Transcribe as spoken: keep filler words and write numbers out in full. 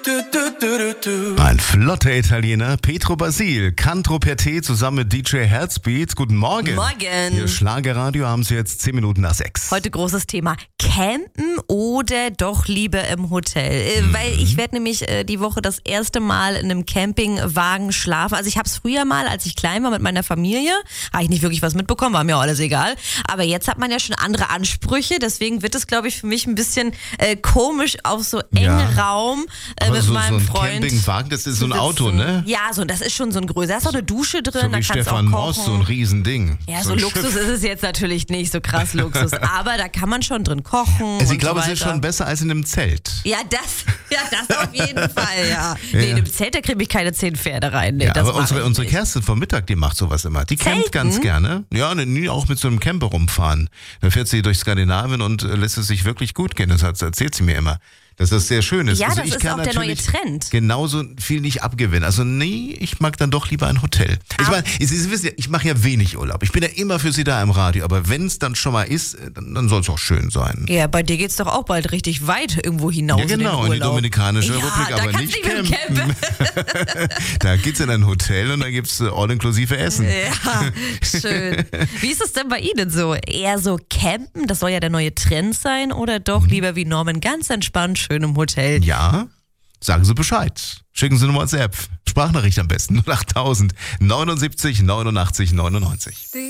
Ein flotter Italiener, Pietro Basil, Cantro per Te zusammen mit D J Herzbeat. Guten Morgen. Morgen. Hier Schlagerradio, haben Sie jetzt zehn Minuten nach sechs. Heute großes Thema, campen oder doch lieber im Hotel? Mhm. Weil ich werde nämlich äh, die Woche das erste Mal in einem Campingwagen schlafen. Also ich habe es früher mal, als ich klein war mit meiner Familie, habe ich nicht wirklich was mitbekommen, war mir auch alles egal. Aber jetzt hat man ja schon andere Ansprüche, deswegen wird es, glaube ich, für mich ein bisschen äh, komisch auf so engen Ja. Raum äh, Aber mit so, meinem so ein Freund. Campingwagen, das ist so ein sitzen. Auto, ne? Ja, so, das ist schon so ein größer. Da ist auch eine Dusche drin, So da wie kannst du Stefan auch Moss, kochen. so ein Riesending. Ja, so, ein Luxus Schiff. ist es jetzt natürlich nicht, so krass Luxus. Aber da kann man schon drin kochen. Also und ich glaube, so es ist weiter. schon besser als in einem Zelt. Ja, das, ja, das auf jeden Fall, ja. Nee, Ja. in einem Zelt, da kriege ich keine zehn Pferde rein. Nee, Ja, das aber mach unsere, ich unsere nicht. Kerstin vom Mittag, die macht sowas immer. Die campt Zelten? ganz gerne. Ja, ne, nie auch mit so einem Camper rumfahren. Da fährt sie durch Skandinavien und äh, lässt es sich wirklich gut gehen. Das hat- erzählt sie mir immer. Dass das sehr schön ist. Ja, also das ich ist kann auch der neue natürlich Trend. genauso viel nicht abgewinnen. Also nee, ich mag dann doch lieber ein Hotel. Ich Ah. meine, Sie Sie wissen ja, ich mache ja wenig Urlaub. Ich bin ja immer für Sie da im Radio. Aber wenn es dann schon mal ist, äh, dann, dann soll es auch schön sein. Ja, bei dir geht's doch auch bald richtig weit irgendwo hinaus Ja, genau, in in den die Urlaub. Dominikanische ja, Republik, da aber kannst nicht du nicht mit dem campen. Da geht's in ein Hotel und da gibt's äh, all-inklusive Essen. Ja, schön. Wie ist es denn bei Ihnen so? Eher so campen, das soll ja der neue Trend sein, oder doch lieber wie Norman ganz entspannt schön im Hotel? Ja, sagen Sie Bescheid. Schicken Sie eine WhatsApp. Sprachnachricht am besten. null acht tausend neunundsiebzig neunundachtzig neunundneunzig.